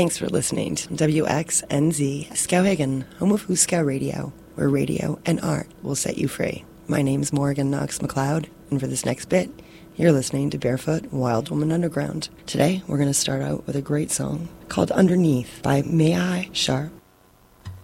Thanks for listening to WXNZ Skowhegan, home of Huskow Radio, where radio and art will set you free. My name's Morgan Knox McLeod, and for this next bit, you're listening to Barefoot Wild Woman Underground. Today, we're going to start out with a great song called Underneath by May I Sharp.